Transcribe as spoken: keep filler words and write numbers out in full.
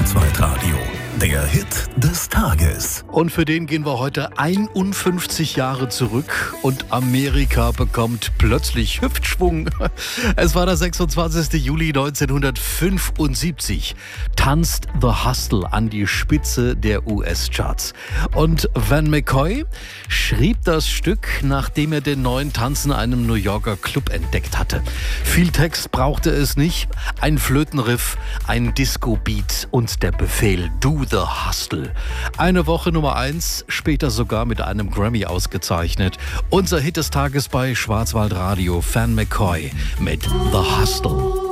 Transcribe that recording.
Schwarzwaldradio, der Hit des Tages. Und für den gehen wir heute einundfünfzig Jahre zurück und Amerika bekommt plötzlich Hüftschwung. Es war der sechsundzwanzigster Juli neunzehnhundertfünfundsiebzig. Tanzt The Hustle an die Spitze der U S-Charts. Und Van McCoy schrieb das Stück, nachdem er den neuen Tanz in einem New Yorker Club entdeckt hatte. Viel Text brauchte es nicht. Ein Flötenriff, ein Disco-Beat und der Befehl Do the Hustle. Eine Woche Nummer eins, später sogar mit einem Grammy ausgezeichnet. Unser Hit des Tages bei Schwarzwaldradio, Van McCoy mit The Hustle.